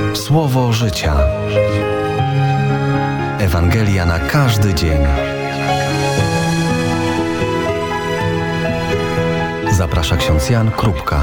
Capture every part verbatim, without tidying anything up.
Słowo życia. Ewangelia na każdy dzień. Zaprasza ksiądz Jan Krupka.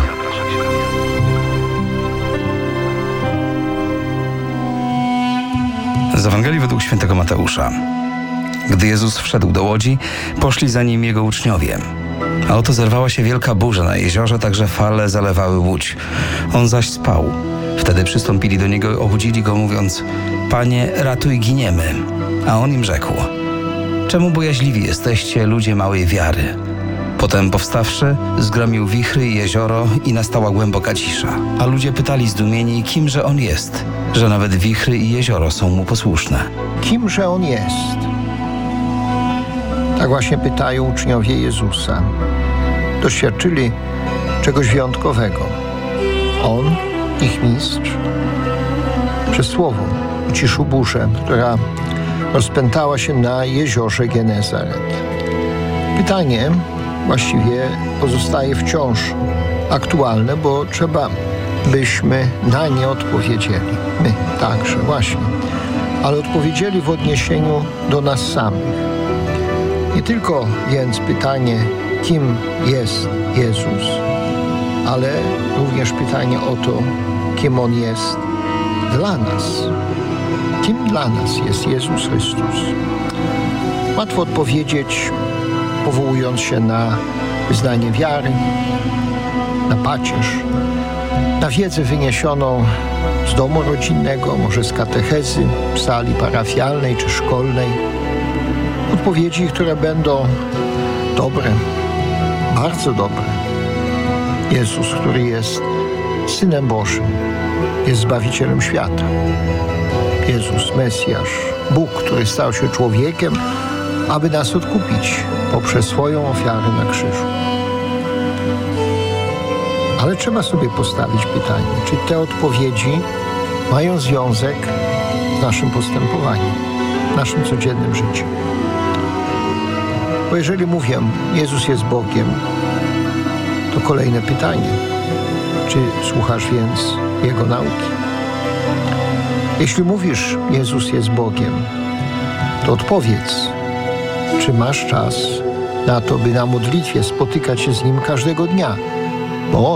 Z Ewangelii według świętego Mateusza. Gdy Jezus wszedł do łodzi, poszli za nim jego uczniowie. A oto zerwała się wielka burza na jeziorze, tak że fale zalewały łódź. On zaś spał. Wtedy przystąpili do niego i obudzili go, mówiąc: Panie, ratuj, giniemy. A on im rzekł: Czemu bojaźliwi jesteście, ludzie małej wiary? Potem powstawszy, zgromił wichry i jezioro i nastała głęboka cisza. A ludzie pytali zdumieni, kimże on jest, że nawet wichry i jezioro są mu posłuszne. Kimże on jest? Tak właśnie pytają uczniowie Jezusa. Doświadczyli czegoś wyjątkowego. On, ich mistrz, przez słowo uciszył burzę, która rozpętała się na jeziorze Genezaret. Pytanie właściwie pozostaje wciąż aktualne, bo trzeba byśmy na nie odpowiedzieli. My także, właśnie. Ale odpowiedzieli w odniesieniu do nas samych. Nie tylko więc pytanie, kim jest Jezus, ale również pytanie o to, kim On jest dla nas. Kim dla nas jest Jezus Chrystus? Łatwo odpowiedzieć, powołując się na wyznanie wiary, na pacierz, na wiedzę wyniesioną z domu rodzinnego, może z katechezy, sali parafialnej czy szkolnej. Odpowiedzi, które będą dobre, bardzo dobre. Jezus, który jest Synem Bożym, jest Zbawicielem świata. Jezus, Mesjasz, Bóg, który stał się człowiekiem, aby nas odkupić poprzez swoją ofiarę na krzyżu. Ale trzeba sobie postawić pytanie, czy te odpowiedzi mają związek z naszym postępowaniem, naszym codziennym życiem. Bo jeżeli mówię, Jezus jest Bogiem, to kolejne pytanie, czy słuchasz więc Jego nauki? Jeśli mówisz, Jezus jest Bogiem, to odpowiedz, czy masz czas na to, by na modlitwie spotykać się z Nim każdego dnia, bo